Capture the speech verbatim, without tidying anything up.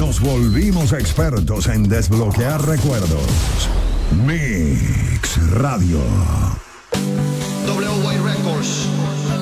Nos volvimos expertos en desbloquear recuerdos. Mix Radio. W Y Records.